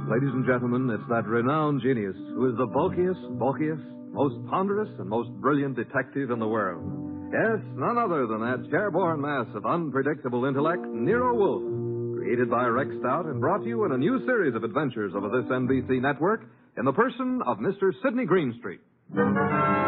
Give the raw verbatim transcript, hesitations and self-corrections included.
Ladies and gentlemen, it's that renowned genius who is the bulkiest, bulkiest, most ponderous, and most brilliant detective in the world. Yes, none other than that chair-borne mass of unpredictable intellect, Nero Wolfe, created by Rex Stout and brought to you in a new series of adventures over this N B C network in the person of Mister Sidney Greenstreet.